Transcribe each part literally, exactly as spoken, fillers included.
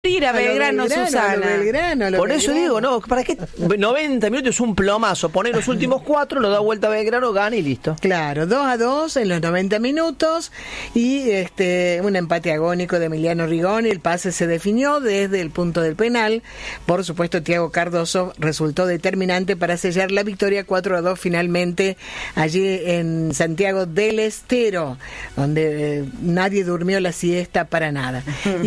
ir a Belgrano, Belgrano, Susana. a lo Belgrano, a lo Por eso Belgrano. digo, no, ¿para qué? noventa minutos es un plomazo. Poner los últimos cuatro, lo da vuelta a Belgrano, gana y listo. Claro, dos a dos en los noventa minutos y este un empate agónico de Emiliano Rigoni. El pase se definió desde el punto del penal. Por supuesto, Thiago Cardoso resultó determinante para sellar la victoria cuatro a dos finalmente allí en Santiago del Estero, donde eh, nadie durmió la siesta para nada.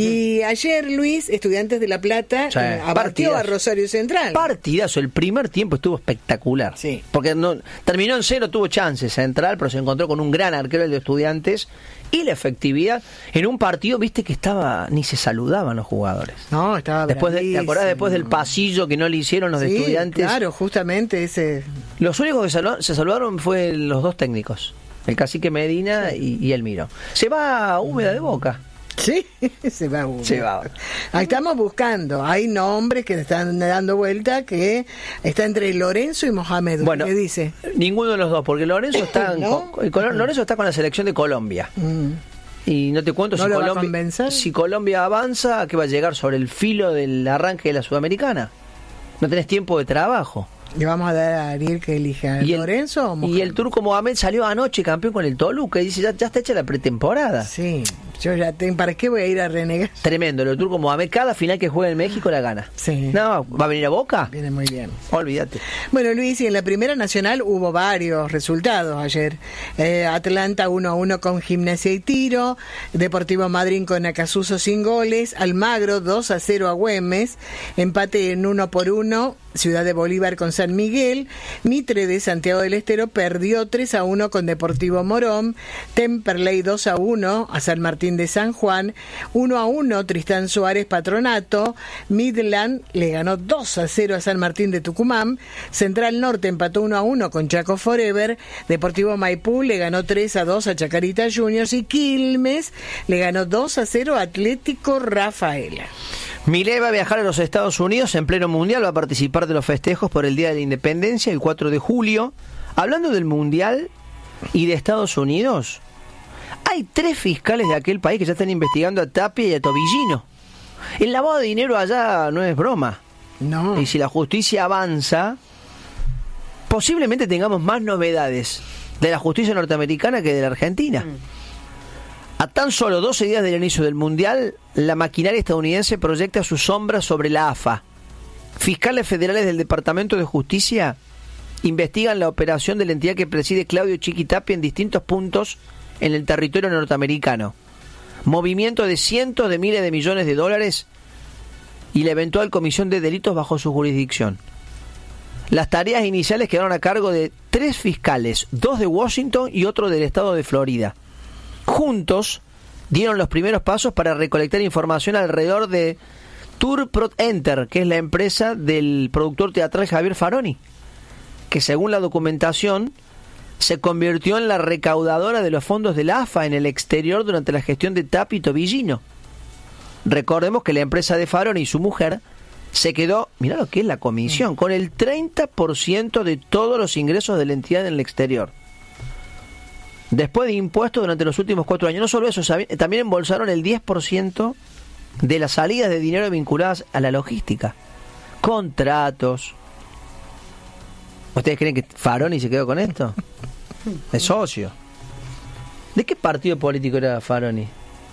Y ayer, Luis, Estudiantes de La Plata Sí, eh, abatió partidazo. a Rosario Central. Partidazo, el primer tiempo estuvo espectacular. Sí. Porque no terminó en cero, tuvo chance Central, pero se encontró con un gran arquero, el de Estudiantes, y la efectividad en un partido, viste que estaba, ni se saludaban los jugadores. No, estaba Después de, ¿te bravísimo. acordás después del pasillo que no le hicieron los de Sí, Estudiantes? claro, justamente ese. Los únicos que saludaron, se saludaron fue los dos técnicos, el cacique Medina y, y Elmiro. Se va húmeda de boca. Sí, se va uno. Se va. Ahí estamos buscando. Hay nombres que están dando vuelta que está entre Lorenzo y Mohamed. Bueno, ¿Qué dice? Ninguno de los dos, porque Lorenzo está, ¿No? con, con- Lorenzo está con la selección de Colombia. Mm. Y no te cuento ¿No si, lo va a Colombia, convencer? si Colombia avanza, que va a llegar sobre el filo del arranque de la Sudamericana. No tenés tiempo de trabajo. Le vamos a dar a Ariel que elija a Y el, Lorenzo o Mohamed. y el turco Mohamed salió anoche campeón con el Toluca y dice, ya, ya está hecha la pretemporada. Sí, yo ya tengo. ¿Para qué voy a ir a renegar? Tremendo, el turco Mohamed, cada final que juega en México la gana. Sí. No, ¿va a venir a Boca? Viene muy bien. Olvídate. Bueno, Luis, y en la Primera Nacional hubo varios resultados ayer. Eh, Atlanta uno a uno con Gimnasia y Tiro, Deportivo Madryn con Acasuso sin goles, Almagro dos a cero a Güemes, empate en uno por uno, Ciudad de Bolívar con San Miguel, Mitre de Santiago del Estero perdió tres a uno con Deportivo Morón, Temperley dos a uno a San Martín de San Juan, uno a uno Tristán Suárez Patronato, Midland le ganó dos a cero a San Martín de Tucumán, Central Norte empató uno a uno con Chaco Forever, Deportivo Maipú le ganó tres a dos a Chacarita Juniors y Quilmes le ganó dos a cero a Atlético Rafaela. Milei va a viajar a los Estados Unidos en pleno mundial, va a participar de los festejos por el Día de la Independencia el cuatro de julio. Hablando del mundial y de Estados Unidos, hay tres fiscales de aquel país que ya están investigando a Tapia y a Tobillino. El lavado de dinero allá no es broma. No. Y si la justicia avanza, posiblemente tengamos más novedades de la justicia norteamericana que de la Argentina. A tan solo doce días del inicio del Mundial, la maquinaria estadounidense proyecta su sombra sobre la A F A. Fiscales federales del Departamento de Justicia investigan la operación de la entidad que preside Claudio Chiqui Tapia en distintos puntos en el territorio norteamericano. Movimiento de cientos de miles de millones de dólares y la eventual comisión de delitos bajo su jurisdicción. Las tareas iniciales quedaron a cargo de tres fiscales, dos de Washington y otro del estado de Florida. Juntos dieron los primeros pasos para recolectar información alrededor de Tour Pro Enter, que es la empresa del productor teatral Javier Faroni, que según la documentación se convirtió en la recaudadora de los fondos del A F A en el exterior durante la gestión de Tapia y Tobillino. Recordemos que la empresa de Faroni y su mujer se quedó, mirá lo que es la comisión, con el treinta por ciento de todos los ingresos de la entidad en el exterior. Después de impuestos durante los últimos cuatro años. No solo eso, también embolsaron el diez por ciento de las salidas de dinero vinculadas a la logística. Contratos. ¿Ustedes creen que Faroni se quedó con esto? Es socio. ¿De qué partido político era Faroni?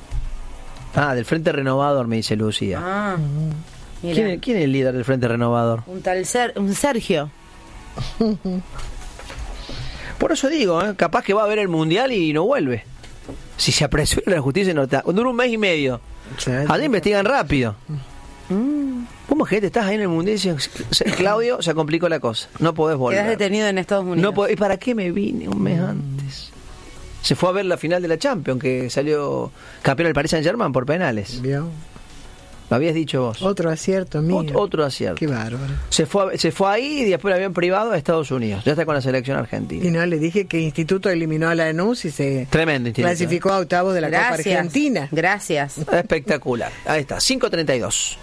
Ah, del Frente Renovador, me dice Lucía. Ah, mira. ¿Quién es, ¿Quién es el líder del Frente Renovador? Un tal Ser, un Sergio. Por eso digo, ¿eh? Capaz que va a ver el Mundial y no vuelve. Si se apresura la justicia, no está. Dura un mes y medio. Allá investigan rápido. Mm. ¿Cómo es que te estás ahí en el Mundial y dices, Claudio, se complicó la cosa? No podés volver. Quedás detenido en Estados Unidos. No podés. ¿Y para qué me vine un mes antes? Se fue a ver la final de la Champions, que salió campeón del Paris Saint-Germain por penales. ¿Vio? Lo habías dicho vos. Otro acierto mío. Ot- otro acierto. Qué bárbaro. Se fue, a- se fue ahí y después el avión privado a Estados Unidos. Ya está con la selección argentina. Y no, le dije que Instituto eliminó a la Lanús y se Tremendo instituto. clasificó a octavos de la Copa Gracias. Argentina. Gracias. Espectacular. Ahí está, cinco treinta y dos.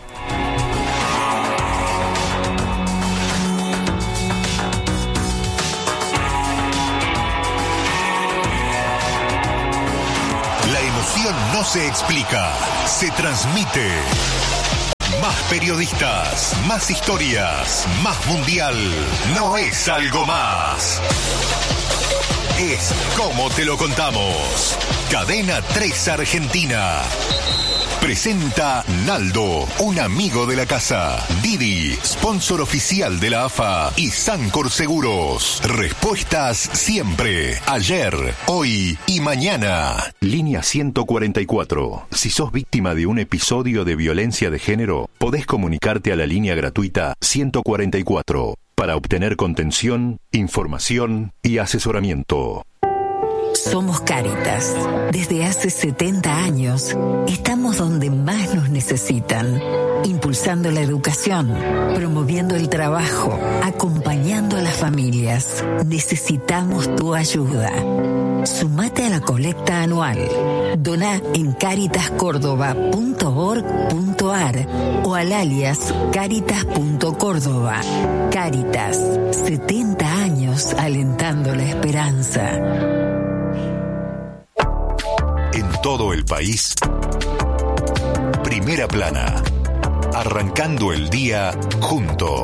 La emoción no se explica, se transmite. Más periodistas, más historias, más mundial. No es algo más. Es como te lo contamos. Cadena tres Argentina. Presenta Naldo, un amigo de la casa. Didi, sponsor oficial de la A F A. Y Sancor Seguros. Respuestas siempre. Ayer, hoy y mañana. Línea ciento cuarenta y cuatro. Si sos víctima de un episodio de violencia de género, podés comunicarte a la línea gratuita ciento cuarenta y cuatro para obtener contención, información y asesoramiento. Somos Cáritas. Desde hace setenta años, estamos donde más nos necesitan, impulsando la educación, promoviendo el trabajo, acompañando a las familias. Necesitamos tu ayuda. Sumate a la colecta anual. Doná en caritas córdoba punto org punto ar o al alias caritas punto córdoba. Cáritas, setenta años alentando la esperanza. En todo el país, Primera Plana, arrancando el día juntos.